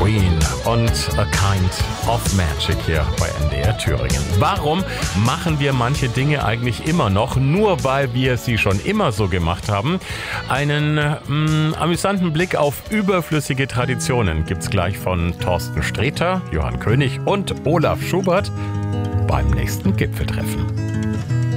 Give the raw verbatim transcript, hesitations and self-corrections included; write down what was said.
Queen und A Kind of Magic hier bei N D R Thüringen. Warum machen wir manche Dinge eigentlich immer noch, nur weil wir sie schon immer so gemacht haben? Einen mh, amüsanten Blick auf überflüssige Traditionen gibt's gleich von Thorsten Sträter, Johann König und Olaf Schubert beim nächsten Gipfeltreffen.